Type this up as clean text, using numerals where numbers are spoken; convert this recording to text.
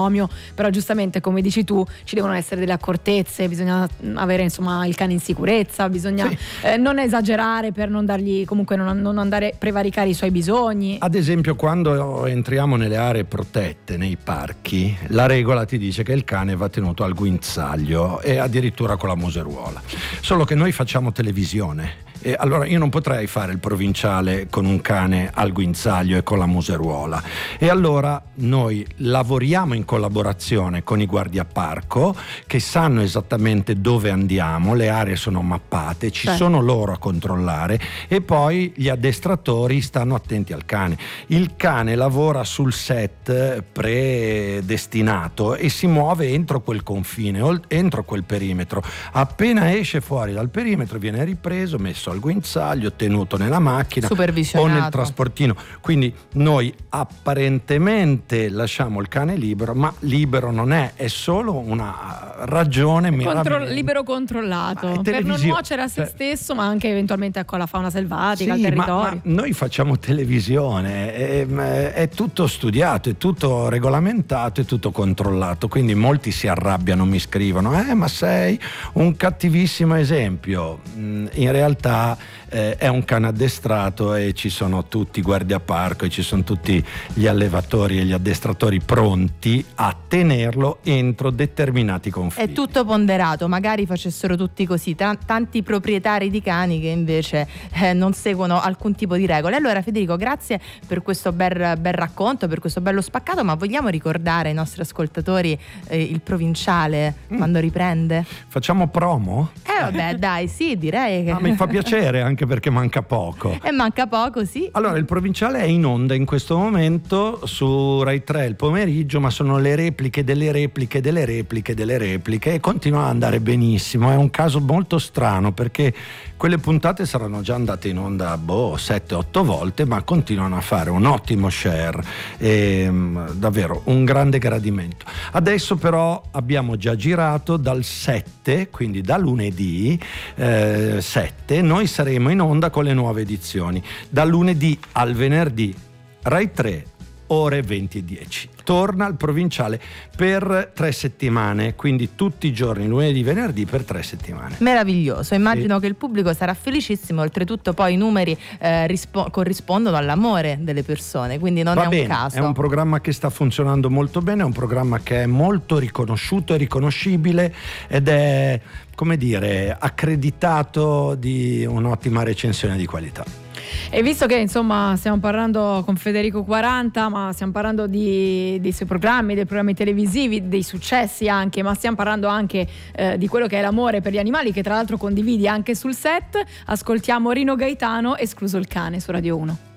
binomio, però giustamente come dici tu ci devono essere delle accortezze, bisogna avere insomma il cane in sicurezza, bisogna non esagerare per non dargli, comunque non andare a prevaricare i suoi bisogni. Ad esempio, quando entriamo nelle aree protette, nei parchi, la regola ti dice che il cane va tenuto al guinzaglio e addirittura con la museruola, solo che noi facciamo televisione. E allora io non potrei fare il provinciale con un cane al guinzaglio e con la museruola, e allora noi lavoriamo in collaborazione con i guardiaparco che sanno esattamente dove andiamo, le aree sono mappate, ci sono loro a controllare, e poi gli addestratori stanno attenti al cane. Il cane lavora sul set predestinato e si muove entro quel confine, entro quel perimetro. Appena esce fuori dal perimetro viene ripreso, messo al guinzaglio, tenuto nella macchina o nel trasportino. Quindi noi apparentemente lasciamo il cane libero, ma libero non è solo una ragione libero controllato per non nuocere a se stesso, ma anche eventualmente alla fauna selvatica, al territorio. Ma noi facciamo televisione, è tutto studiato, è tutto regolamentato, è tutto controllato, quindi molti si arrabbiano, mi scrivono ma sei un cattivissimo esempio. In realtà è un cane addestrato e ci sono tutti i guardiaparco e ci sono tutti gli allevatori e gli addestratori pronti a tenerlo entro determinati confini. È tutto ponderato, magari facessero tutti così, tanti proprietari di cani che invece non seguono alcun tipo di regole. Allora Federico, grazie per questo bel racconto, per questo bello spaccato, ma vogliamo ricordare ai nostri ascoltatori il provinciale quando riprende? Facciamo promo? Vabbè, dai, sì, direi che mi fa piacere, anche perché manca poco. Manca poco, sì. Allora, il provinciale è in onda in questo momento su Rai 3 il pomeriggio, ma sono le repliche delle repliche delle repliche delle repliche e continua ad andare benissimo. È un caso molto strano, perché quelle puntate saranno già andate in onda 7-8 volte, ma continuano a fare un ottimo share e davvero un grande gradimento. Adesso però abbiamo già girato dal 7, quindi da lunedì 7, noi saremo in onda con le nuove edizioni. Dal lunedì al venerdì Rai 3 ore 20:10. Torna il provinciale per 3 settimane, quindi tutti i giorni, lunedì, venerdì, per 3 settimane. Meraviglioso, immagino che il pubblico sarà felicissimo, oltretutto poi i numeri corrispondono all'amore delle persone, quindi non è un caso. È un programma che sta funzionando molto bene, è un programma che è molto riconosciuto e riconoscibile ed è, come dire, accreditato di un'ottima recensione di qualità. E visto che insomma stiamo parlando con Federico 40, ma stiamo parlando dei suoi programmi, dei programmi televisivi, dei successi anche, ma stiamo parlando anche di quello che è l'amore per gli animali, che tra l'altro condividi anche sul set, ascoltiamo Rino Gaetano, Escluso il cane, su Radio 1.